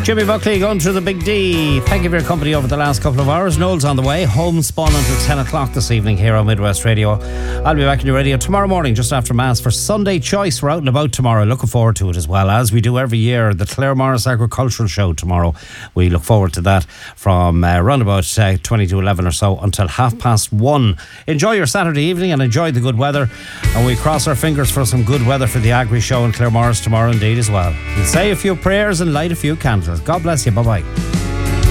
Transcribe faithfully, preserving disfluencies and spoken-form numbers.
Jimmy Buckley going through the Big D. Thank you for your company over the last couple of hours. Noel's on the way. Homespun until ten o'clock this evening here on Midwest Radio. I'll be back in your radio tomorrow morning just after Mass for Sunday Choice. We're out and about tomorrow. Looking forward to it as well, as we do every year. The Clare Morris Agricultural Show tomorrow. We look forward to that from uh, around about uh, twenty to eleven or so until half past one. Enjoy your Saturday evening and enjoy the good weather. And we cross our fingers for some good weather for the Agri Show in Clare Morris tomorrow indeed as well. We'll say a few prayers and light a few candles. God bless you. Bye-bye.